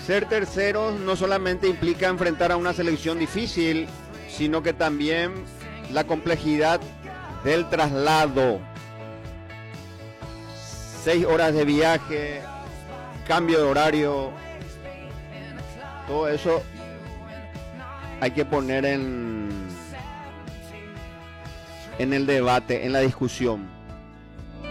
Ser terceros no solamente implica enfrentar a una selección difícil, sino que también la complejidad del traslado. 6 horas de viaje, cambio de horario, todo eso hay que poner en el debate, en la discusión.